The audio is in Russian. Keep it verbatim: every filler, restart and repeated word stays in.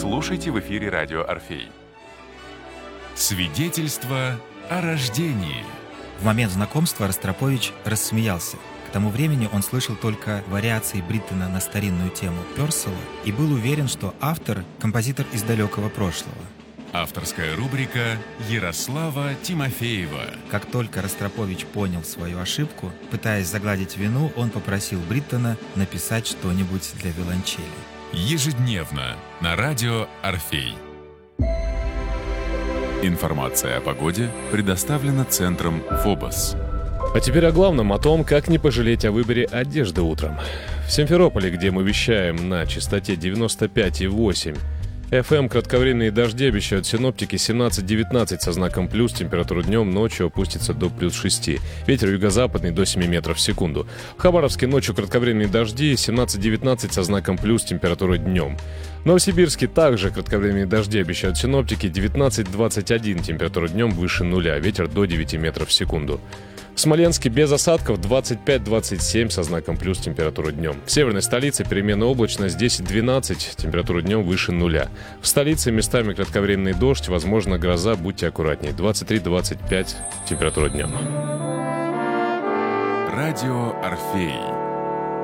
Слушайте в эфире радио «Орфей». Свидетельство о рождении. В момент знакомства Ростропович рассмеялся. К тому времени он слышал только вариации Бриттона на старинную тему Пёрселла и был уверен, что автор — композитор из далекого прошлого. Авторская рубрика Ярослава Тимофеева. Как только Ростропович понял свою ошибку, пытаясь загладить вину, он попросил Бриттона написать что-нибудь для виолончели. Ежедневно на радио «Орфей». Информация о погоде предоставлена центром «Фобос». А теперь о главном, о том, как не пожалеть о выборе одежды утром. В Симферополе, где мы вещаем на частоте девяносто пять и восемь эф эм, кратковременные дожди обещают синоптики семнадцать-девятнадцать со знаком плюс, температура днем, ночью опустится до плюс шести. Ветер юго-западный до семи метров в секунду. В Хабаровске ночью кратковременные дожди, семнадцать-девятнадцать со знаком плюс, температура днем. В Новосибирске также кратковременные дожди обещают синоптики, девятнадцать-двадцать один, температура днем выше нуля, ветер до девяти метров в секунду. В Смоленске без осадков двадцать пять-двадцать семь со знаком плюс, температура днем. В северной столице переменная облачность десять-двенадцать, температура днем выше нуля. В столице местами кратковременный дождь, возможно гроза, будьте аккуратнее. двадцать три-двадцать пять, температура днем. Радио «Орфей».